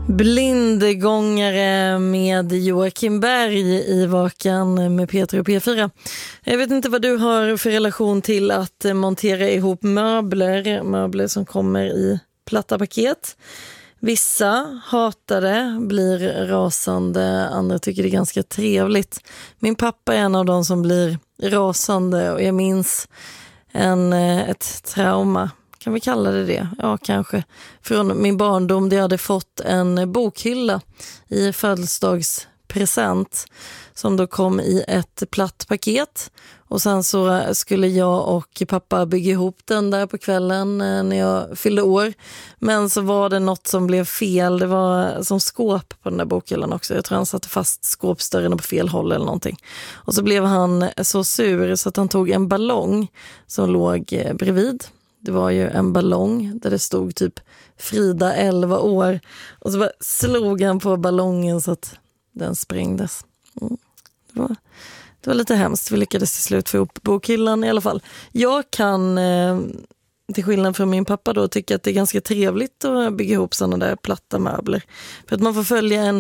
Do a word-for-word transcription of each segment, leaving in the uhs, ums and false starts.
Blindgångare med Joakim Berg i Vakan med Peter och P fyra. Jag vet inte vad du har för relation till att montera ihop möbler, möbler som kommer i platta paket. Vissa hatar det, blir rasande, andra tycker det är ganska trevligt. Min pappa är en av de som blir rasande och jag minns en, ett trauma. Kan vi kalla det det? Ja, kanske. Från min barndom där jag hade fått en bokhylla i födelsedagspresent som då kom i ett platt paket. Och sen så skulle jag och pappa bygga ihop den där på kvällen när jag fyllde år. Men så var det något som blev fel. Det var som skåp på den där bokhyllan också. Jag tror han satte fast skåpsdörren på fel håll eller någonting. Och så blev han så sur så att han tog en ballong som låg bredvid. Det var ju en ballong där det stod typ Frida elva år. Och så bara slog han på ballongen så att den sprängdes. Mm. Det, var, det var lite hemskt. Vi lyckades till slut få ihop bokhyllan i alla fall. Jag kan, eh, till skillnad från min pappa då, tycka att det är ganska trevligt att bygga ihop sådana där platta möbler. För att man får följa en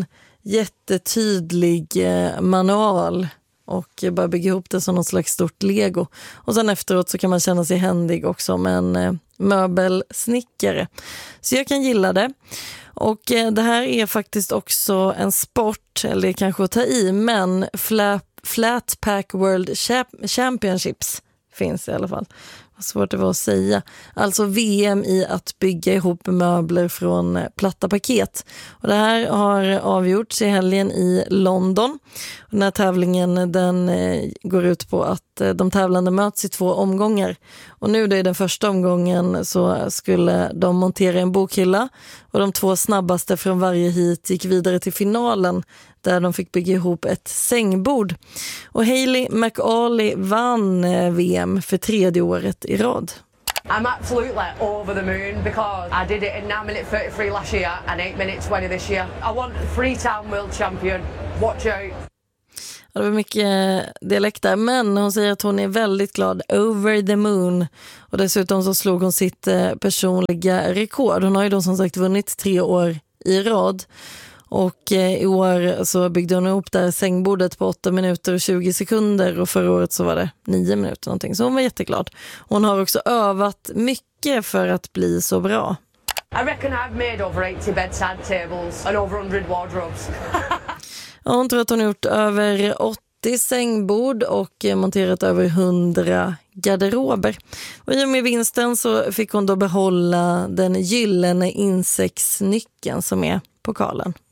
jättetydlig eh, manual och bara bygga ihop det som något slags stort Lego. Och sen efteråt så kan man känna sig händig också med en eh, möbelsnickare. Så jag kan gilla det. Och eh, det här är faktiskt också en sport, eller kanske att ta i, men flat, flat Pack World Championships finns i alla fall. Vad svårt det var att säga. Alltså V M i att bygga ihop möbler från platta paket. Och det här har avgjorts i helgen i London. Och den här tävlingen den eh, går ut på att eh, de tävlande möts i två omgångar. Och nu då i den första omgången så skulle de montera en bokhylla. Och de två snabbaste från varje hit gick vidare till finalen där de fick bygga ihop ett sängbord. Och Hayley McAuley vann V M för tredje året i rad. I'm absolutely over the moon because I did it in nine minute thirty-three last year and eight minute twenty this year. I want three-time world champion. Watch out. Ja, det var mycket dialekt där, men hon säger att hon är väldigt glad, over the moon. Och dessutom så slog hon sitt personliga rekord. Hon har ju då som sagt vunnit tre år i rad. Och eh, i år så byggde hon ihop det här sängbordet på åtta minuter och tjugo sekunder och förra året så var det nio minuter någonting. Så hon var jätteglad. Hon har också övat mycket för att bli så bra. I reckon I've made over eighty bedside tables and over one hundred wardrobes. Ja, hon tror att hon har gjort över åttio sängbord och monterat över hundra garderober. Och i och med vinsten så fick hon då behålla den gyllene insektsnyckeln som är pokalen.